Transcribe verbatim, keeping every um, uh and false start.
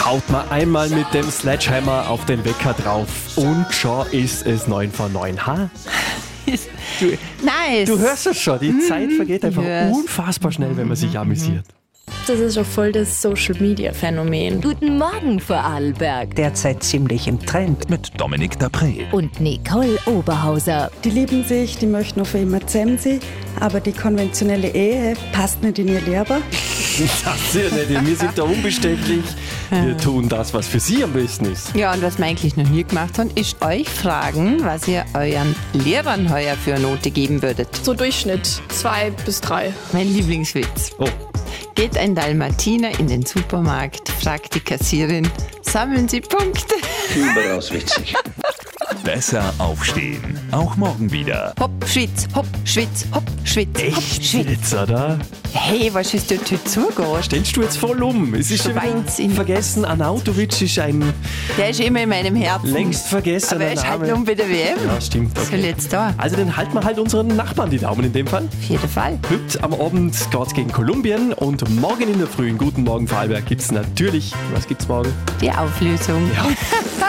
haut man einmal mit dem Sledgehammer auf den Wecker drauf und schon ist es neun vor neun. Ha? Du, Nice. du hörst es schon, die Mm, Zeit vergeht einfach hör's. unfassbar schnell, wenn man sich amüsiert. Das ist auch voll das Social-Media-Phänomen. Guten Morgen, Vorarlberg. Derzeit ziemlich im Trend. Mit Dominik Dapré. Und Nicole Oberhauser. Die lieben sich, die möchten noch für immer zusammen sein, aber die konventionelle Ehe passt nicht in ihr Leben. Das ist ja nicht, wir sind da unbestechlich. Wir tun das, was für Sie am besten ist. Ja, und was wir eigentlich noch nie gemacht haben, ist euch fragen, was ihr euren Lehrern heuer für eine Note geben würdet. So Durchschnitt zwei bis drei. Mein Lieblingswitz. Oh. Geht ein Dalmatiner in den Supermarkt, fragt die Kassierin, sammeln Sie Punkte? Überaus witzig. Besser aufstehen. Auch morgen wieder. Hopp, Schwitz, hopp, Schwitz, hopp, Schwitz, hopp, Echt Schwitz. jetzt, oder? Hey, was ist dort heute zugegangen? Stellst du jetzt voll um? Es ist schon Wahnsinn. wieder vergessen, Arnautovic ist ein Der ist immer in meinem Herzen. längst vergessener Aber er ist halt Name. nun bei der W M. Ja, stimmt. Was soll Okay. jetzt da? Also dann halten wir halt unseren Nachbarn die Daumen in dem Fall. Auf jeden Fall. Heute am Abend geht's gegen Kolumbien und morgen in der Früh, in Guten Morgen Vorarlberg, gibt's natürlich, was gibt's morgen? Die Auflösung. Ja.